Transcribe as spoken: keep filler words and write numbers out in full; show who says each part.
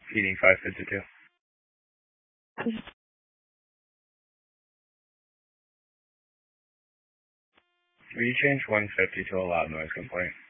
Speaker 1: Heating five fifty-two. Will you change one fifty to a loud noise complaint?